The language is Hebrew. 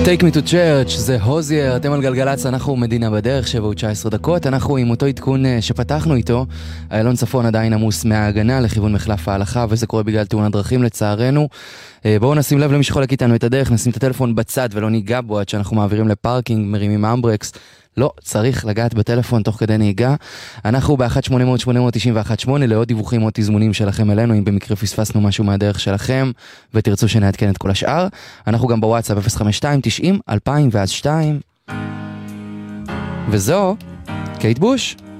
Take me to church, זה הוזייר, אתם על גלגלץ, אנחנו מדינה בדרך, 7:19. אנחנו עם אותו עדכון שפתחנו איתו. איילון צפון עדיין עמוס מההגנה לכיוון מחלף ההלכה, וזה קורה בגלל תאונת דרכים לצערנו. בואו נשים לב למי שחולק איתנו את הדרך, נשים את הטלפון בצד ולא ניגע בו עד שאנחנו מעבירים לפארקינג, מרימים אמברקס. לא, צריך לגעת בטלפון תוך כדי נהיגה. אנחנו ב-1-800-891-8 לעוד דיווחים או תזמונים שלכם אלינו, אם במקרה פספסנו משהו מהדרך שלכם ותרצו שנעדכן את כל השאר. אנחנו גם בוואטסאפ 052-90-2002. וזו קייט בוש.